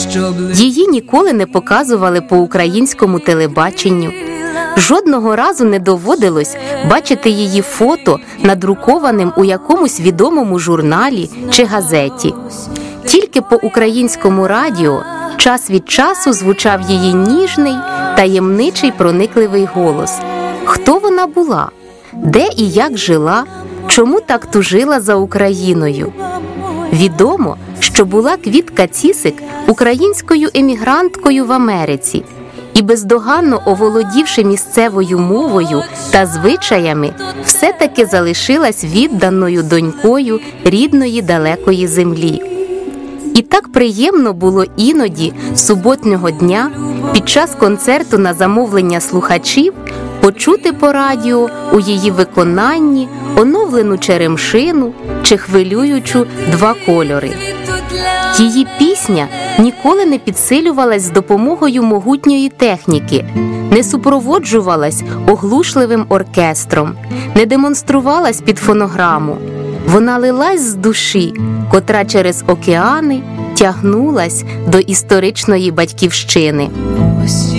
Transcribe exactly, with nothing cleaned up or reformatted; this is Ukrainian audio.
Її ніколи не показували по українському телебаченню. Жодного разу не доводилось бачити її фото, надрукованим у якомусь відомому журналі чи газеті. Тільки по українському радіо час від часу звучав її ніжний, таємничий, проникливий голос. Хто вона була? Де і як жила? Чому так тужила за Україною? Відомо, що була Квітка Цісик українською емігранткою в Америці і, бездоганно оволодівши місцевою мовою та звичаями, все-таки залишилась відданою донькою рідної далекої землі. І так приємно було іноді суботнього дня під час концерту на замовлення слухачів почути по радіо у її виконанні оновлену черемшину чи хвилюючу «Два кольори». Її пісня ніколи не підсилювалась з допомогою могутньої техніки, не супроводжувалась оглушливим оркестром, не демонструвалась під фонограму. Вона лилась з душі, котра через океани тягнулась до історичної батьківщини.